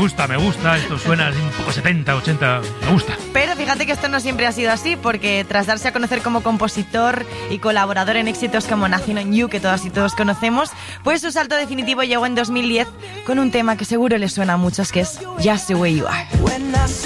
Me gusta, esto suena así un poco 70, 80, me gusta. Pero fíjate que esto no siempre ha sido así, porque tras darse a conocer como compositor y colaborador en éxitos como Nothing on You, que todas y todos conocemos, pues su salto definitivo llegó en 2010 con un tema que seguro les suena a muchos, que es Just the Way You Are.